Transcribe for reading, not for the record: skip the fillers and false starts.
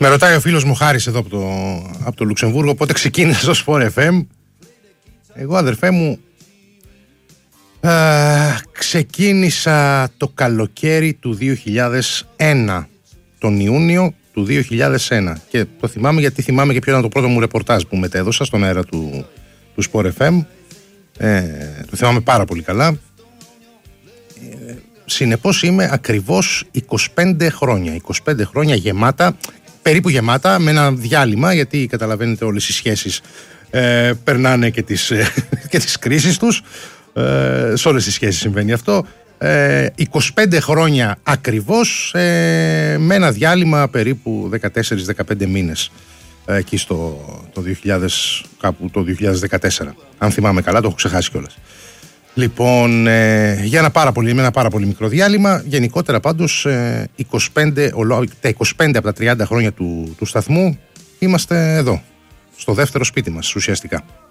Με ρωτάει ο φίλος μου Χάρης εδώ από το Λουξεμβούργο πότε ξεκίνησε στο Sport FM. Εγώ, αδερφέ μου, ξεκίνησα το καλοκαίρι του 2001, τον Ιούνιο του 2001, και το θυμάμαι γιατί θυμάμαι και ποιο ήταν το πρώτο μου ρεπορτάζ που μετέδωσα στον αέρα του Sport FM. Το θυμάμαι πάρα πολύ καλά. Συνεπώς είμαι ακριβώς 25 χρόνια γεμάτα, περίπου γεμάτα, με ένα διάλειμμα, γιατί καταλαβαίνετε όλες οι σχέσεις περνάνε και τις κρίσεις τους. Σε όλες τις σχέσεις συμβαίνει αυτό. 25 χρόνια ακριβώς, με ένα διάλειμμα περίπου 14-15 μήνες, εκεί το 2014, αν θυμάμαι καλά, το έχω ξεχάσει κιόλας. Λοιπόν, για ένα πάρα πολύ μικρό διάλειμμα. Γενικότερα πάντως, τα 25 από τα 30 χρόνια του σταθμού είμαστε εδώ, στο δεύτερο σπίτι μας ουσιαστικά.